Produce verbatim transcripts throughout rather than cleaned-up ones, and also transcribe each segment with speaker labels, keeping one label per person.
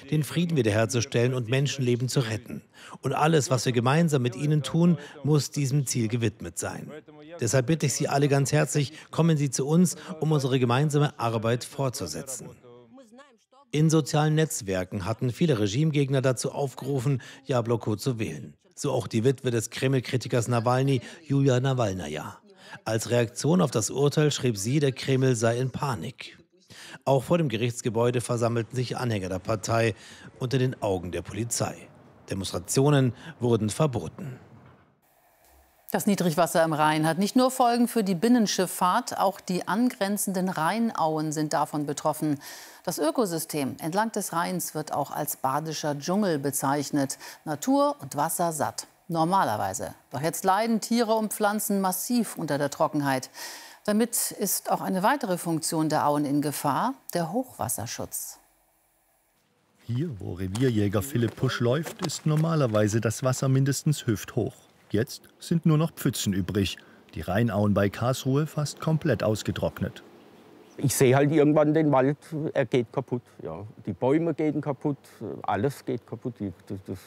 Speaker 1: den Frieden wiederherzustellen und Menschenleben zu retten. Und alles, was wir gemeinsam mit ihnen tun, muss diesem Ziel gewidmet sein. Deshalb bitte ich Sie alle ganz herzlich, kommen Sie zu uns, um unsere gemeinsame Arbeit fortzusetzen. In sozialen Netzwerken hatten viele Regimegegner dazu aufgerufen, Jabloko zu wählen. So auch die Witwe des Kreml-Kritikers Nawalny, Julia Nawalnaja. Als Reaktion auf das Urteil schrieb sie, der Kreml sei in Panik. Auch vor dem Gerichtsgebäude versammelten sich Anhänger der Partei unter den Augen der Polizei. Demonstrationen wurden verboten.
Speaker 2: Das Niedrigwasser im Rhein hat nicht nur Folgen für die Binnenschifffahrt, auch die angrenzenden Rheinauen sind davon betroffen. Das Ökosystem entlang des Rheins wird auch als badischer Dschungel bezeichnet. Natur und Wasser satt. Normalerweise. Doch jetzt leiden Tiere und Pflanzen massiv unter der Trockenheit. Damit ist auch eine weitere Funktion der Auen in Gefahr, der Hochwasserschutz.
Speaker 3: Hier, wo Revierjäger Philipp Pusch läuft, ist normalerweise das Wasser mindestens hüfthoch. Jetzt sind nur noch Pfützen übrig. Die Rheinauen bei Karlsruhe fast komplett ausgetrocknet.
Speaker 4: Ich sehe halt irgendwann den Wald, er geht kaputt. Ja. Die Bäume gehen kaputt, alles geht kaputt. Das, das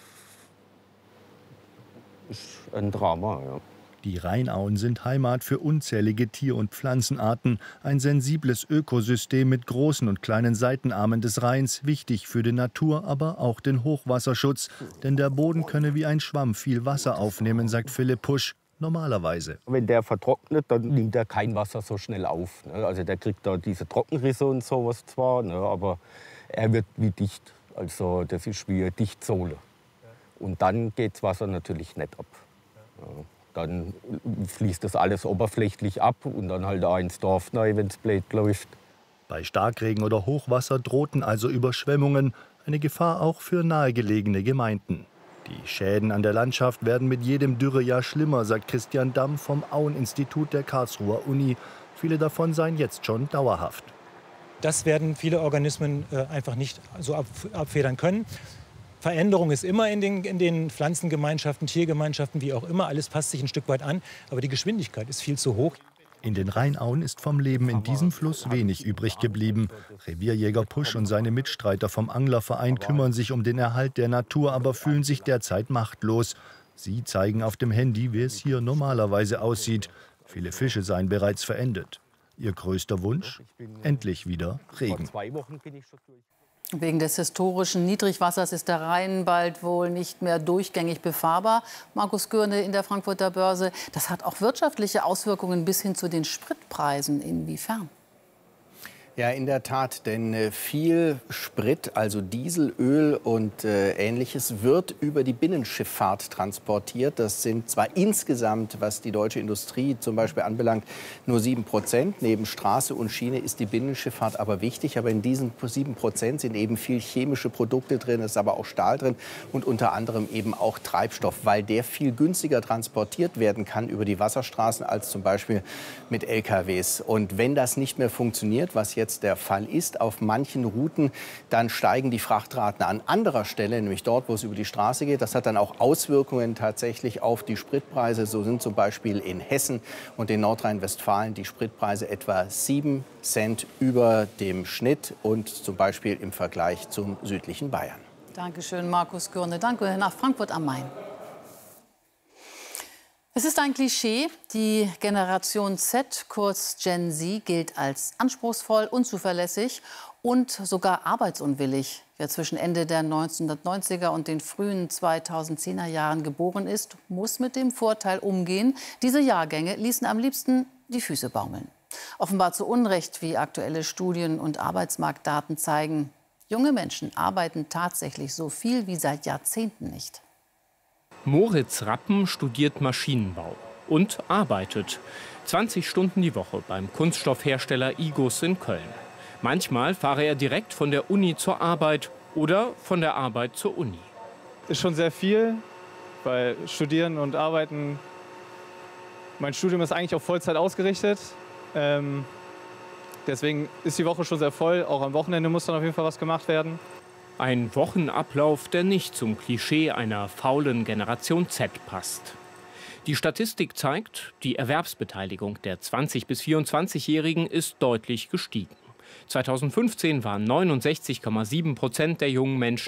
Speaker 4: ist ein Drama. Ja.
Speaker 3: Die Rheinauen sind Heimat für unzählige Tier- und Pflanzenarten. Ein sensibles Ökosystem mit großen und kleinen Seitenarmen des Rheins. Wichtig für die Natur, aber auch den Hochwasserschutz. Denn der Boden könne wie ein Schwamm viel Wasser aufnehmen, sagt Philipp Pusch. Normalerweise.
Speaker 4: Wenn der vertrocknet, dann nimmt er kein Wasser so schnell auf. Ne? Also der kriegt da diese Trockenrisse und sowas zwar, ne? Aber er wird wie dicht. Also das ist wie eine Dichtsohle. Und dann geht das Wasser natürlich nicht ab. Ja. Dann fließt das alles oberflächlich ab und dann halt auch ins Dorf rein, wenn es blöd läuft.
Speaker 3: Bei Starkregen oder Hochwasser drohten also Überschwemmungen, eine Gefahr auch für nahegelegene Gemeinden. Die Schäden an der Landschaft werden mit jedem Dürrejahr schlimmer, sagt Christian Damm vom Aueninstitut der Karlsruher Uni. Viele davon seien jetzt schon dauerhaft.
Speaker 5: Das werden viele Organismen äh, einfach nicht so ab, abfedern können. Veränderung ist immer in den, in den Pflanzengemeinschaften, Tiergemeinschaften, wie auch immer. Alles passt sich ein Stück weit an, aber die Geschwindigkeit ist viel zu hoch.
Speaker 3: In den Rheinauen ist vom Leben in diesem Fluss wenig übrig geblieben. Revierjäger Pusch und seine Mitstreiter vom Anglerverein kümmern sich um den Erhalt der Natur, aber fühlen sich derzeit machtlos. Sie zeigen auf dem Handy, wie es hier normalerweise aussieht. Viele Fische seien bereits verendet. Ihr größter Wunsch? Endlich wieder Regen.
Speaker 2: Wegen des historischen Niedrigwassers ist der Rhein bald wohl nicht mehr durchgängig befahrbar. Markus Gürne in der Frankfurter Börse. Das hat auch wirtschaftliche Auswirkungen bis hin zu den Spritpreisen. Inwiefern?
Speaker 6: Ja, in der Tat, denn viel Sprit, also Diesel, Öl und äh, Ähnliches, wird über die Binnenschifffahrt transportiert. Das sind zwar insgesamt, was die deutsche Industrie zum Beispiel anbelangt, nur sieben Prozent. Neben Straße und Schiene ist die Binnenschifffahrt aber wichtig. Aber in diesen sieben Prozent sind eben viel chemische Produkte drin, es ist aber auch Stahl drin und unter anderem eben auch Treibstoff, weil der viel günstiger transportiert werden kann über die Wasserstraßen als zum Beispiel mit L K Ws. Und wenn das nicht mehr funktioniert, was jetzt der Fall ist, auf manchen Routen, dann steigen die Frachtraten an anderer Stelle, nämlich dort, wo es über die Straße geht. Das hat dann auch Auswirkungen tatsächlich auf die Spritpreise. So sind zum Beispiel in Hessen und in Nordrhein-Westfalen die Spritpreise etwa sieben Cent über dem Schnitt und zum Beispiel im Vergleich zum südlichen Bayern.
Speaker 2: Dankeschön, Markus Gürne. Danke nach Frankfurt am Main. Es ist ein Klischee, die Generation Z, kurz Gen Z, gilt als anspruchsvoll, unzuverlässig und sogar arbeitsunwillig. Wer zwischen Ende der neunzehnhundertneunziger und den frühen zweitausendzehner Jahren geboren ist, muss mit dem Vorteil umgehen, diese Jahrgänge ließen am liebsten die Füße baumeln. Offenbar zu Unrecht, wie aktuelle Studien und Arbeitsmarktdaten zeigen. Junge Menschen arbeiten tatsächlich so viel wie seit Jahrzehnten nicht.
Speaker 7: Moritz Rappen studiert Maschinenbau und arbeitet zwanzig Stunden die Woche beim Kunststoffhersteller Igus in Köln. Manchmal fahre er direkt von der Uni zur Arbeit oder von der Arbeit zur Uni.
Speaker 8: Ist schon sehr viel, weil Studieren und Arbeiten, mein Studium ist eigentlich auf Vollzeit ausgerichtet. Ähm, deswegen ist die Woche schon sehr voll, auch am Wochenende muss dann auf jeden Fall was gemacht werden.
Speaker 7: Ein Wochenablauf, der nicht zum Klischee einer faulen Generation Z passt. Die Statistik zeigt, die Erwerbsbeteiligung der zwanzig- bis vierundzwanzigjährigen ist deutlich gestiegen. zweitausendfünfzehn waren neunundsechzig Komma sieben Prozent der jungen Menschen